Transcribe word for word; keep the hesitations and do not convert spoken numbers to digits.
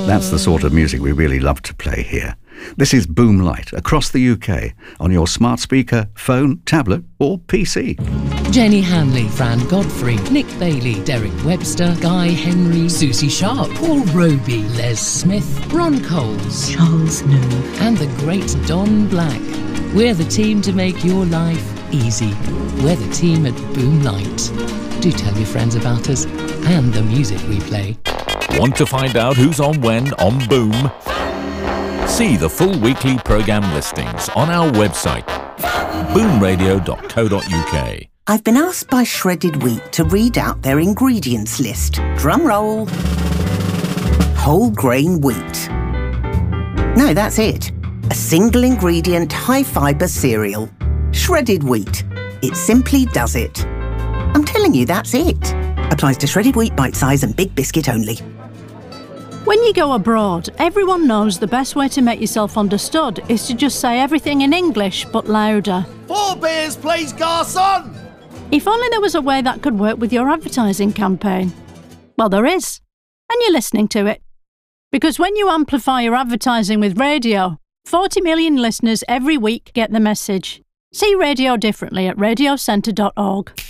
That's the sort of music we really love to play here. This is Boom Light across the U K on your smart speaker, phone, tablet or P C. Jenny Hanley, Fran Godfrey, Nick Bailey, Derek Webster, Guy Henry, Susie Sharp, Paul Roby, Les Smith, Ron Coles, Charles New, and the great Don Black. We're the team to make your life easy. We're the team at Boom Light. Do tell your friends about us and the music we play. Want to find out who's on when on Boom? See the full weekly programme listings on our website, boom radio dot co dot U K. I've been asked by Shredded Wheat to read out their ingredients list. Drum roll. Whole grain wheat. No, that's it. A single ingredient, high fibre cereal. Shredded wheat. It simply does it. I'm telling you, that's it. Applies to shredded wheat, bite size and big biscuit only. When you go abroad, everyone knows the best way to make yourself understood is to just say everything in English, but louder. Four beers, please, garçon! If only there was a way that could work with your advertising campaign. Well, there is. And you're listening to it. Because when you amplify your advertising with radio, forty million listeners every week get the message. See radio differently at radio centre dot org.